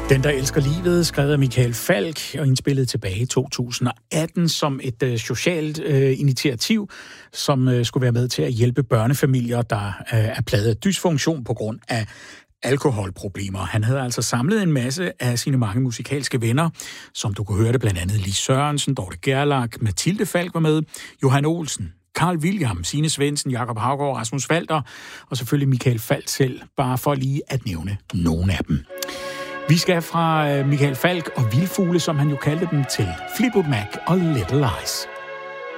Den, der elsker livet, skrevet af Michael Falch og indspillet tilbage i 2018 som et socialt initiativ, som skulle være med til at hjælpe børnefamilier, der er plaget af dysfunktion på grund af alkoholproblemer. Han havde altså samlet en masse af sine mange musikalske venner, som du kunne høre det blandt andet Lis Sørensen, Dorte Gerlach, Mathilde Falk var med, Johan Olsen, Carl William, Signe Svendsen, Jakob Haugaard, Rasmus Walter og selvfølgelig Michael Falch selv, bare for lige at nævne nogle af dem. Vi skal fra Michael Falch og Vildfugle, som han jo kaldte dem, til Fleetwood Mac og Little Lies.